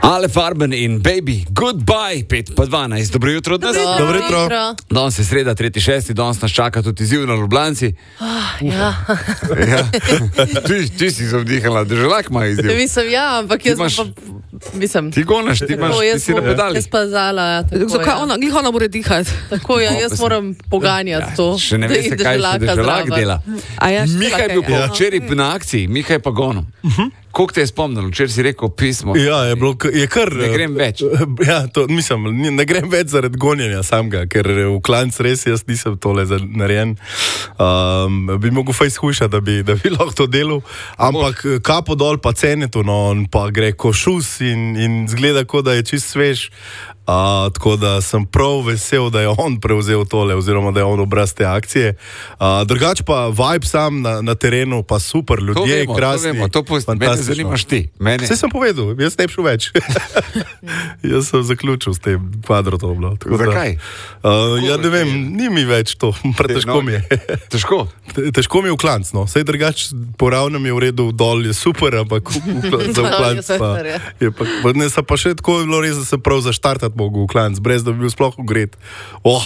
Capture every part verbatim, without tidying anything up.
Ale Farben in Baby, goodbye, pet pa dvanajst, dobro jutro od nas. Dobro jutro. Danes je sreda, tretji šesti, danes nas čaka tudi izziv na Ljubljanci. Oh, ja. ja. ti, ti si zavdihala, državljak ima izziv. Mislim, ja, ampak jaz imaš, pa, mislim. Ti gonaš, ti, imaš, ti si na pedali. Jaz pa zala, ja. Tako, Zakaj ja. ona, glih ona mora dihati? Tako, ja, jaz moram poganjati ja, to. Še ne veste, kaj še državljak dela. Ja, Miha je bil pa včeraj na akciji, Miha je pa gonom. Uh-huh. Koliko te je spomnil, včeraj si rekel pismo? Ja, je bilo, je kar... Ne grem več. Ja, to, mislim, ne grem več zaradi gonjenja samega, ker v klanc res jaz nisem tole narejen. Um, bi mogel fejs hujšati, da bi, da bi lahko to delal, ampak kapo dol pa cenetu, no, on pa gre košus in, in zgleda, kot da je čist svež. Uh, tako da sem prav vesel, da je on prevzel tole, oziroma da je on obraz te akcije. Uh, drugač pa vibe sam na, na terenu, pa super, ljudje, vemo, krasni. To vemo, to pusti, mene zanimaš ti. Mene... Vse sem povedal, jaz ne bi šel več. Jaz sem zaključil s tem kvadrotom. Zakaj? Uh, ja, ne vem, ni mi več to, pretežko mi je. Težko? Težko mi je v klanc, no. Sej drugač, po ravnem je v redu, dol je super, ampak v, v, za v klanc pa je pa... Ne, sa pa še tako je bilo res, da se prav zaštartati mogu v klanc, brez da bi bil sploh ugret. Oh,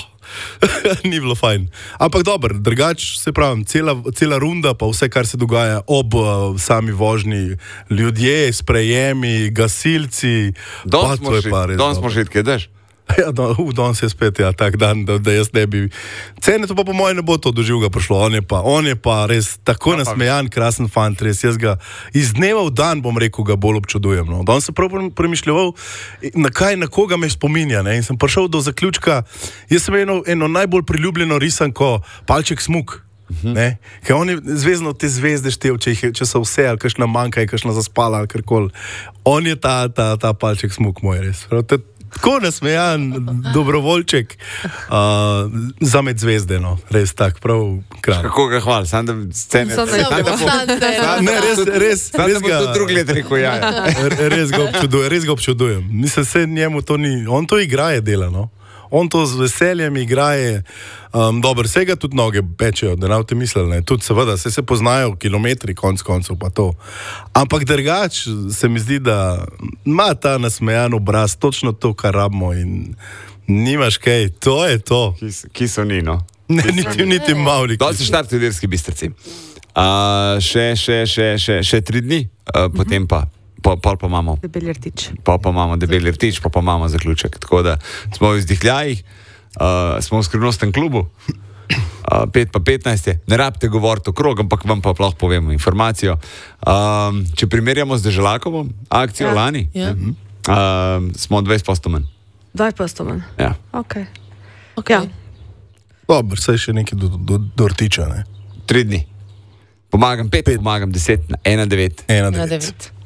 ni bilo fajn. Ampak dobro, drugač se pravim, cela, cela runda, pa vse, kar se dogaja ob uh, sami vožnji, ljudje, sprejemi, gasilci. Don smo že, don smo že, kaj daš? Ja, no, uh, danes je spet ja, tak dan, da, da jaz ne bi... Cene to pa po moje ne bo to doživega prišlo. On je pa, on je pa res tako ja, nasmejan, krasen fant, res. Jaz ga iz dneva v dan, bom rekel, ga bolj občudujem. No. Danes sem prav premišljeval, na kaj, na koga me spominja. Ne. In sem prišel do zaključka, jaz sem eno, eno najbolj priljubljeno risanko, Palček Smuk. Uh-huh. Ker on je zvezno te zvezde štev, če, jih, če so vse, ali kakšna manjka, ali kakšna zaspala, ali karkoli. On je ta, ta, ta Palček Smuk moj, res. Prav, te, tako nasmejan, dobrovoljček uh, za med zvezde, no. Res tak, prav kraj. Kako ga hvala, sam da scene... Sam da ne, res, res, sam res da bo ga... to drug let rekel, ja. Res ga občudujem, res ga občudujem. Mislim, se njemu to ni... On to igraje dela, no. On to z veseljem igraje. Um, dobro, vsega tudi noge pečejo, da ne boste mislili, ne. Tudi seveda, se se poznajo kilometri, konc koncev pa to. Ampak drugač se mi zdi, da ima ta nasmejan obraz, točno to, kar rabimo in nimaš kaj, to je to. Kis, kiso ni, no. Ne, niti, niti malo. Dol se štart v Ilirski Bistrici. Uh, še, še, še, še, še tri dni, uh, potem pa Pol pa imamo Debeli rtič. Pol pa imamo debeli rtič, pa pa imamo zaključek. Tako da smo v izdihljajih, uh, smo v skrivnostnem klubu, uh, pet pa petnajst je. Ne rabite govoriti o krog, ampak vam pa lahko povemo informacijo. Um, če primerjamo z Deželakovo akcijo ja. lani, ja. uh, smo dvajset posto manj. dvajset posto manj? Ja. Ok. okay. Ja. Dobro, saj še nekaj do, do, do rtiča, ne? Tri dni. Pomagam pet, pet. Pomagam deset, ena devet. Ena devet.